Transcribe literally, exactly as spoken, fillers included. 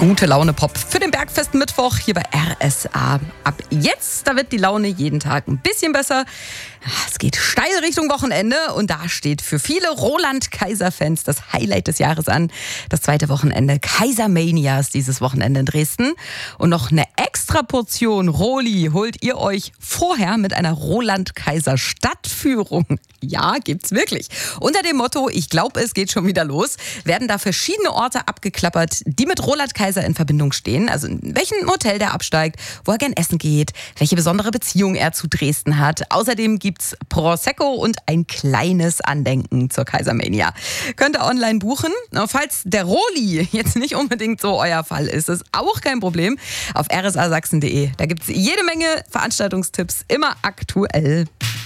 Gute Laune Pop für den Bergfesten Mittwoch hier bei R S A. Ab jetzt, da wird die Laune jeden Tag ein bisschen besser. Es geht steil Richtung Wochenende und da steht für viele Roland-Kaiser-Fans das Highlight des Jahres an. Das zweite Wochenende Kaisermania ist dieses Wochenende in Dresden. Und noch eine extra Portion Roli holt ihr euch vorher mit einer Roland-Kaiser-Stadtführung. Ja, gibt's wirklich. Unter dem Motto, ich glaube, es geht schon wieder los, werden da verschiedene Orte abgeklappert, die mit Roland Kaiser in Verbindung stehen. Also in welchem Hotel der absteigt, wo er gern essen geht, welche besondere Beziehung er zu Dresden hat. Außerdem gibt's Prosecco und ein kleines Andenken zur Kaisermania. Könnt ihr online buchen. Falls der Roli jetzt nicht unbedingt so euer Fall ist, ist auch kein Problem. Auf r s a sachsen punkt d e. Da gibt's jede Menge Veranstaltungstipps, immer aktuell.